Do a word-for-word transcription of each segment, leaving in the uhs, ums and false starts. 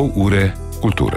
Pol ure kulture.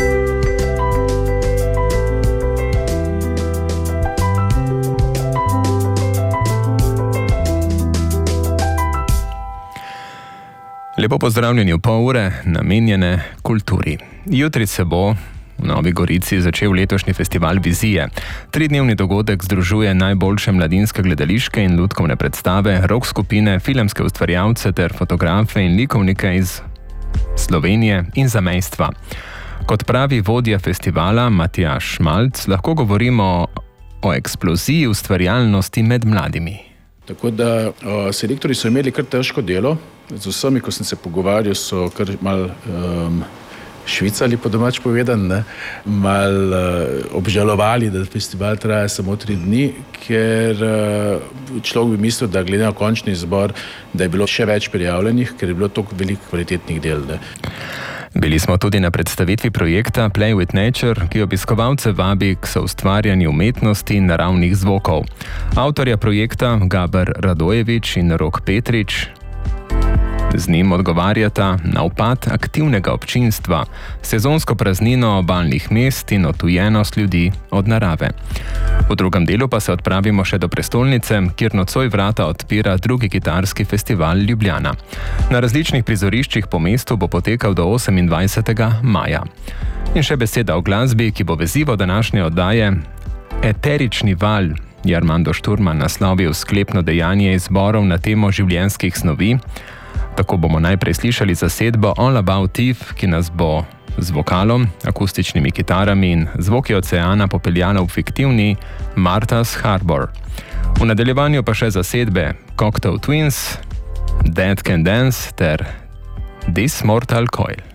Lepo pozdravljeni v pol ure, namenjene kulturi. Jutri se bo v Novi Gorici začel letošnji festival Vizije. Tridnevni dogodek združuje najboljše mladinske gledališke in lutkovne predstave, rock skupine, filmske ustvarjalce ter fotografe in likovnike iz Slovenije in zamejstva. Kot pravi vodja festivala Matjaž Malc, lahko govorimo o eksploziji ustvarjalnosti med mladimi. Tako da o, selektorji so imeli kar težko delo. Z vsemi, ko sem se pogovarjal, so kar mal um, švicali, po domač povedan, ne? Mal uh, obžalovali, da festival traja samo tri dni, ker uh, človek bi mislil, da glede na končni izbor, da je bilo še več prijavljenih, ker je bilo toliko veliko kvalitetnih del. Ne? Bili smo tudi na predstavitvi projekta Play with Nature, ki obiskovalce vabi k soustvarjanju umetnosti in naravnih zvokov. Avtorja projekta Gaber Radojevič in Rok Petrič z njim odgovarjata na upad aktivnega občinstva, sezonsko praznino obalnih mest in odtujenost ljudi od narave. V drugem delu pa se odpravimo še do prestolnice, kjer nocoj vrata odpira drugi kitarski festival Ljubljana. Na različnih prizoriščih po mestu bo potekal do osemindvajsetega maja. In še beseda o glasbi, ki bo vezivo današnje oddaje. Eterični val je Armando Šturman naslovil sklepno dejanje izborov na temo življenjskih snovi. Tako bomo najprej slišali zasedbo All About Eve, ki nas bo z vokalom, akustičnimi kitarami in zvoki oceana popeljala v fiktivni Martha's Harbour. V nadaljevanju pa še zasedbe Cocteau Twins, Dead Can Dance ter This Mortal Coil.